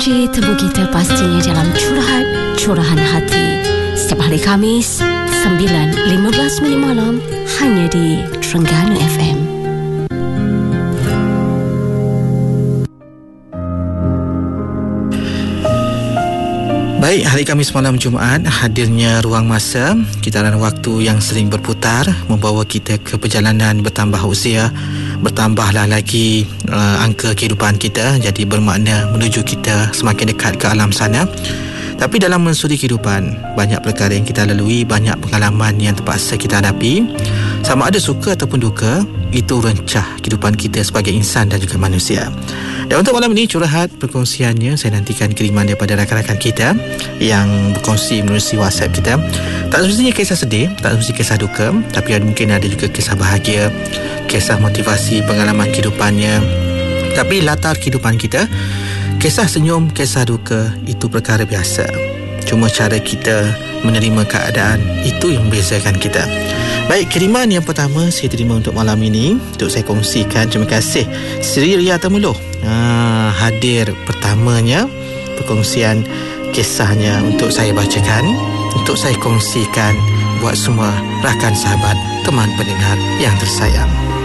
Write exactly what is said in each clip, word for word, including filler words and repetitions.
Cik temu kita pastinya dalam Curahat Curahan Hati setiap hari Khamis sembilan lima belas minit malam hanya di Terengganu F M. Baik, hari Khamis malam Jumaat, hadirnya ruang masa, kitaran waktu yang sering berputar membawa kita ke perjalanan bertambah usia, bertambahlah lagi uh, angka kehidupan kita, jadi bermakna menuju kita semakin dekat ke alam sana. Tapi dalam mensuri kehidupan, banyak perkara yang kita lalui, banyak pengalaman yang terpaksa kita hadapi. Sama ada suka ataupun duka, itu rencah kehidupan kita sebagai insan dan juga manusia. Dan untuk malam ini, curahat perkongsiannya, saya nantikan kiriman daripada rakan-rakan kita yang berkongsi menerusi WhatsApp kita. Tak semestinya kisah sedih, tak semestinya kisah duka, tapi ada, mungkin ada juga kisah bahagia, kisah motivasi, pengalaman kehidupannya. Tapi latar kehidupan kita, kisah senyum, kisah duka, itu perkara biasa. Cuma cara kita menerima keadaan, itu yang membezakan kita. Baik, kiriman yang pertama saya terima untuk malam ini, untuk saya kongsikan. Terima kasih Sri Ria Temuluh, ha, hadir pertamanya perkongsian kisahnya untuk saya bacakan, untuk saya kongsikan buat semua rakan sahabat, teman pendengar yang tersayang.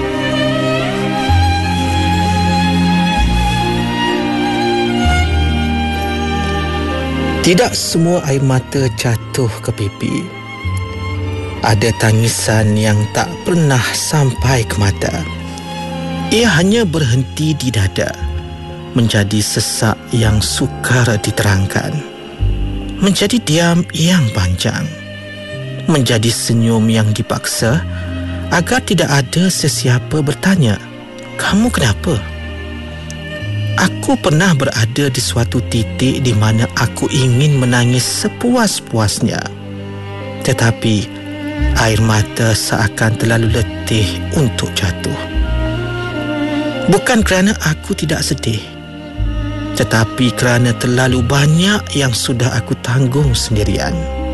Tidak semua air mata jatuh ke pipi. Ada tangisan yang tak pernah sampai ke mata. Ia hanya berhenti di dada, menjadi sesak yang sukar diterangkan, menjadi diam yang panjang, menjadi senyum yang dipaksa agar tidak ada sesiapa bertanya, "Kamu kenapa?" Aku pernah berada di suatu titik di mana aku ingin menangis sepuas-puasnya. Tetapi air mata seakan terlalu letih untuk jatuh. Bukan kerana aku tidak sedih, tetapi kerana terlalu banyak yang sudah aku tanggung sendirian.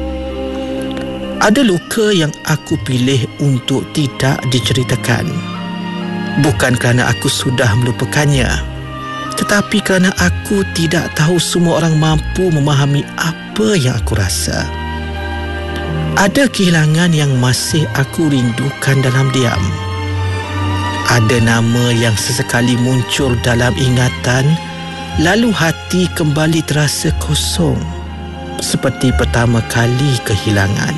Ada luka yang aku pilih untuk tidak diceritakan. Bukan kerana aku sudah melupakannya, tetapi kerana aku tidak tahu semua orang mampu memahami apa yang aku rasa. Ada kehilangan yang masih aku rindukan dalam diam. Ada nama yang sesekali muncul dalam ingatan, lalu hati kembali terasa kosong, seperti pertama kali kehilangan.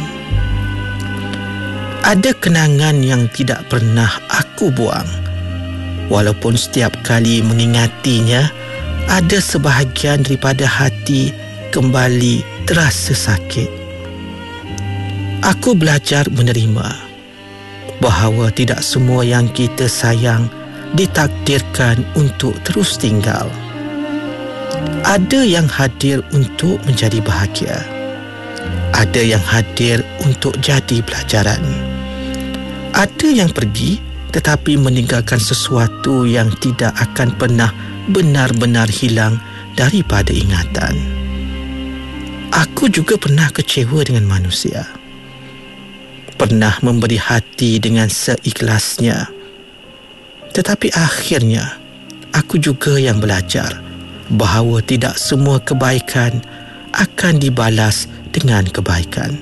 Ada kenangan yang tidak pernah aku buang. Walaupun setiap kali mengingatinya, ada sebahagian daripada hati kembali terasa sakit. Aku belajar menerima bahawa tidak semua yang kita sayang ditakdirkan untuk terus tinggal. Ada yang hadir untuk menjadi bahagia. Ada yang hadir untuk jadi pelajaran. Ada yang pergi tetapi meninggalkan sesuatu yang tidak akan pernah benar-benar hilang daripada ingatan. Aku juga pernah kecewa dengan manusia. Pernah memberi hati dengan seikhlasnya. Tetapi akhirnya, aku juga yang belajar bahawa tidak semua kebaikan akan dibalas dengan kebaikan.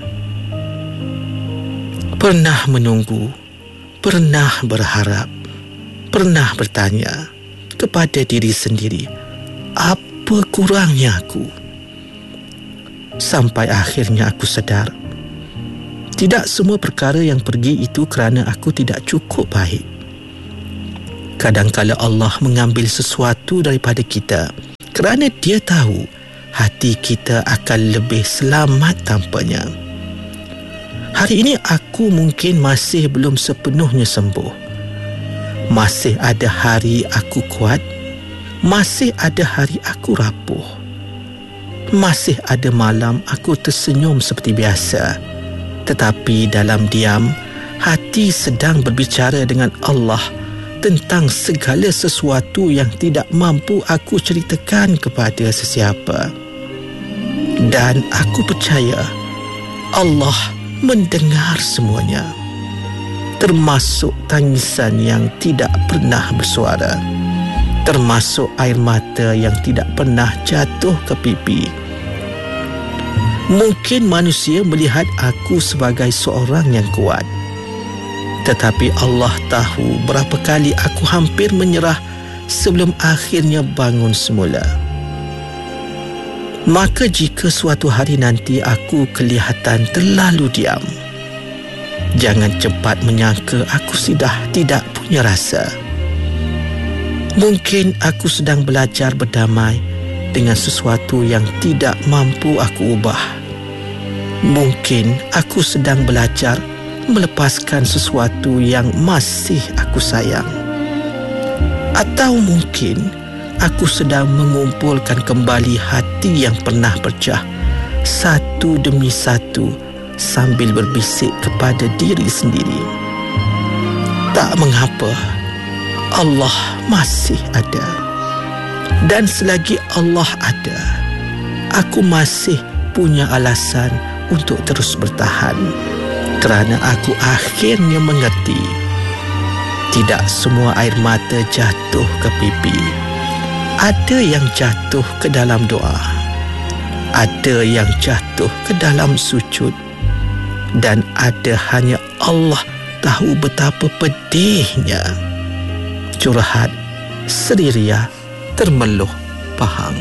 Pernah menunggu, pernah berharap, pernah bertanya kepada diri sendiri, apa kurangnya aku? Sampai akhirnya aku sedar, tidak semua perkara yang pergi itu kerana aku tidak cukup baik. Kadang-kala Allah mengambil sesuatu daripada kita kerana Dia tahu hati kita akan lebih selamat tanpanya. Hari ini aku mungkin masih belum sepenuhnya sembuh. Masih ada hari aku kuat. Masih ada hari aku rapuh. Masih ada malam aku tersenyum seperti biasa. Tetapi dalam diam, hati sedang berbicara dengan Allah tentang segala sesuatu yang tidak mampu aku ceritakan kepada sesiapa. Dan aku percaya Allah mendengar semuanya, termasuk tangisan yang tidak pernah bersuara. termasuk air mata yang tidak pernah jatuh ke pipi. Mungkin manusia melihat aku sebagai seorang yang kuat, tetapi Allah tahu berapa kali aku hampir menyerah sebelum akhirnya bangun semula. Maka jika suatu hari nanti aku kelihatan terlalu diam, jangan cepat menyangka aku sudah tidak punya rasa. Mungkin aku sedang belajar berdamai dengan sesuatu yang tidak mampu aku ubah. Mungkin aku sedang belajar melepaskan sesuatu yang masih aku sayang. Atau mungkin aku sedang mengumpulkan kembali hati yang pernah pecah satu demi satu sambil berbisik kepada diri sendiri. Tak mengapa, Allah masih ada. Dan selagi Allah ada, aku masih punya alasan untuk terus bertahan, kerana aku akhirnya mengerti tidak semua air mata jatuh ke pipi. Ada yang jatuh ke dalam doa, ada yang jatuh ke dalam sujud, dan ada hanya Allah tahu betapa pedihnya. Curhat Sri Ria, Termeluh Pahang.